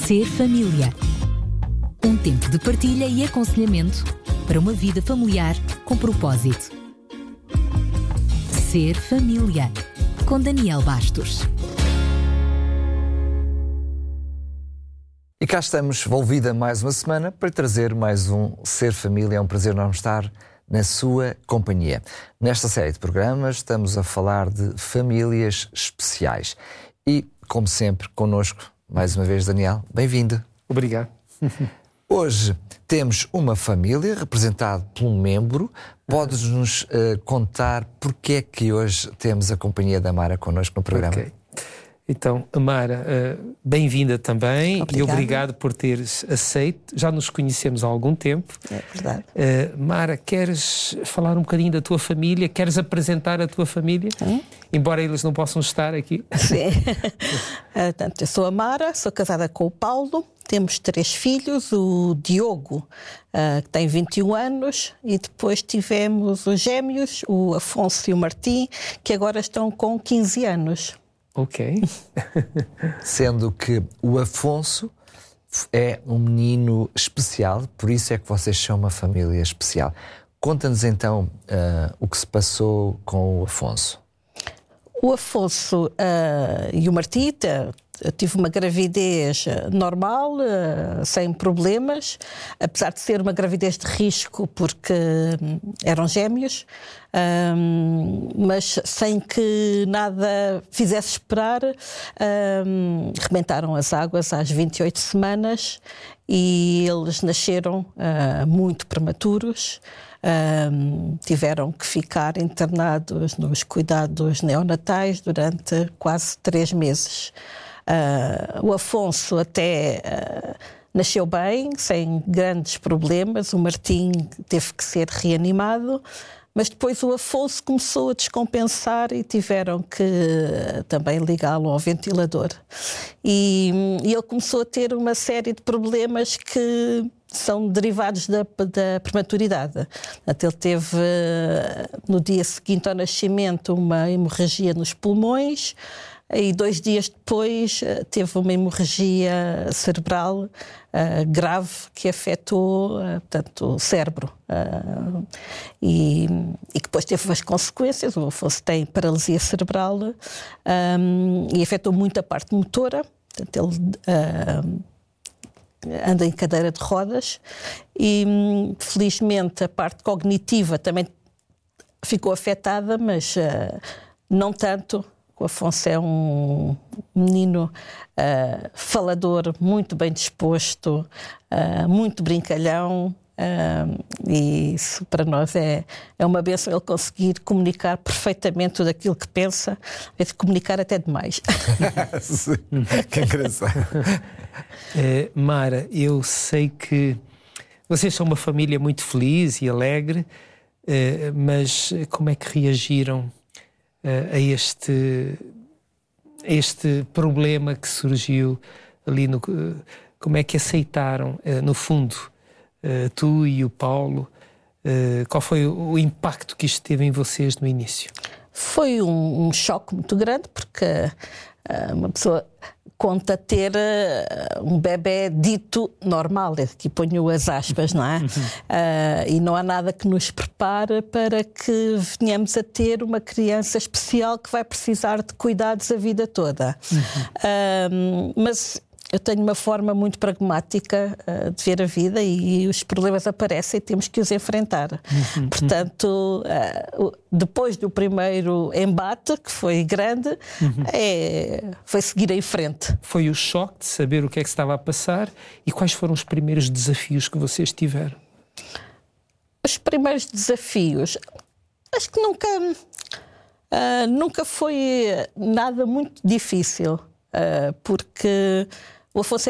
Ser família. Um tempo de partilha e aconselhamento para uma vida familiar com propósito. Ser família. Com Daniel Bastos. E cá estamos, volvida mais uma semana, para trazer mais um Ser Família. É um prazer enorme estar na sua companhia. Nesta série de programas estamos a falar de famílias especiais. E, como sempre, connosco, mais uma vez, Daniel, bem-vindo. Obrigado. Hoje temos uma família representada por um membro. Podes-nos contar porque é que hoje temos a companhia da Mara connosco no programa? Okay. Então, Mara, bem-vinda também. Obrigada. E obrigado por teres aceito. Já nos conhecemos há algum tempo. É verdade. Mara, queres falar um bocadinho da tua família? Queres apresentar a tua família? Embora eles não possam estar aqui. Sim. Portanto, eu sou a Mara, sou casada com o Paulo. Temos 3 filhos, o Diogo, que tem 21 anos, e depois tivemos os gêmeos, o Afonso e o Martim, que agora estão com 15 anos. Ok. Sendo que o Afonso é um menino especial, por isso é que vocês são uma família especial. Conta-nos então o que se passou com o Afonso. O Afonso e o Martim, eu tive uma gravidez normal, sem problemas, apesar de ser uma gravidez de risco porque eram gêmeos, mas sem que nada fizesse esperar, rebentaram as águas às 28 semanas e eles nasceram muito prematuros. Tiveram que ficar internados nos cuidados neonatais durante quase 3 meses. O Afonso até nasceu bem, sem grandes problemas. O Martim teve que ser reanimado, mas depois o Afonso começou a descompensar e tiveram que também ligá-lo ao ventilador. E ele começou a ter uma série de problemas que são derivados da prematuridade. Ele teve, no dia seguinte ao nascimento, uma hemorragia nos pulmões, e 2 dias depois teve uma hemorragia cerebral grave que afetou, portanto, o cérebro. E que depois teve as consequências. O Afonso tem paralisia cerebral e afetou muito a parte motora. Portanto, ele anda em cadeira de rodas e, felizmente, a parte cognitiva também ficou afetada, mas não tanto. O Afonso é um menino falador, muito bem disposto, muito brincalhão, e isso para nós é uma bênção, ele conseguir comunicar perfeitamente tudo aquilo que pensa, é de comunicar até demais. Que engraçado. Mara, eu sei que vocês são uma família muito feliz e alegre, mas como é que reagiram a este problema que surgiu ali? Como é que aceitaram, no fundo, tu e o Paulo? Qual foi o impacto que isto teve em vocês no início? Foi um choque muito grande, porque uma pessoa conta ter um bebê dito normal, aqui ponho as aspas, não é? E não há nada que nos prepare para que venhamos a ter uma criança especial que vai precisar de cuidados a vida toda. Mas eu tenho uma forma muito pragmática de ver a vida e os problemas aparecem e temos que os enfrentar. Portanto, depois do primeiro embate, que foi grande, foi seguir em frente. Foi o choque de saber o que é que se estava a passar e quais foram os primeiros desafios que vocês tiveram? Os primeiros desafios, acho que nunca foi nada muito difícil, porque o Afonso